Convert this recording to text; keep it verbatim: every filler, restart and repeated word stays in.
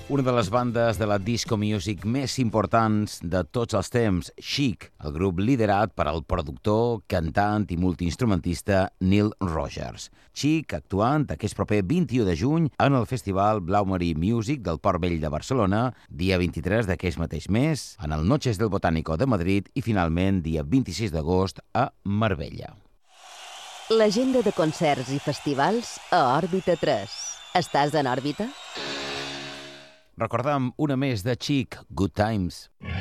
Una de les bandes de la disco music més importants de tots els temps, Chic, el grup liderat per al productor, cantant i multiinstrumentista Neil Rogers. Chic actuant aquest proper vint-i-u de juny en el Festival Blau Marí Music del Port Vell de Barcelona, dia vint-i-tres d'aquest mateix mes, en el Noches del Botánico de Madrid i finalment dia vint-i-sis d'agost a Marbella. L'agenda de concerts i festivals a Òrbita tres. Estàs en òrbita? Recordam una més de Chic, Good Times.